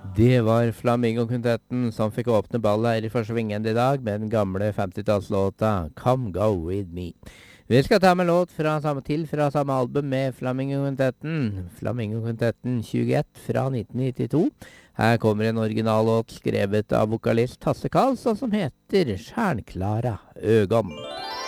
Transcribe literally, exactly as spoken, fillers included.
Det var Flamingo-kvintetten som fikk åpne ballet her i første svingen i dag med den gamle femtitallslåta Come Go With Me. Vi skal ta med låt fra samme til fra samme album med Flamingo-kvintetten. Flamingo-kvintetten tjueett fra nitten nittito. Her kommer en originallåt skrevet av vokalist Hasse Karlsson som heter Stjärnklara ögon.